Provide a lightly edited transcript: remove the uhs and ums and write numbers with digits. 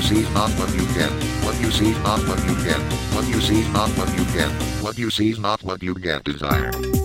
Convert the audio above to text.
see is not what you get. What you see is not what you get. What you see is not what you get. What you see is not what you get. Desire.